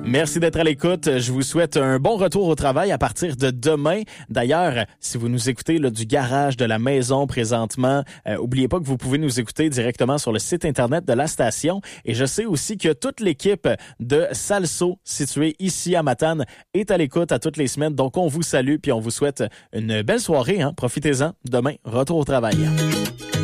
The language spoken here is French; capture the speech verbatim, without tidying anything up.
Merci d'être à l'écoute. Je vous souhaite un bon retour au travail à partir de demain. D'ailleurs, si vous nous écoutez là, du garage de la maison présentement, euh, oubliez pas que vous pouvez nous écouter directement sur le site Internet de la station. Et je sais aussi que toute l'équipe de Salso, située ici à Matane, est à l'écoute à toutes les semaines. Donc, on vous salue puis on vous souhaite une belle soirée. Hein? Profitez-en. Demain, retour au travail.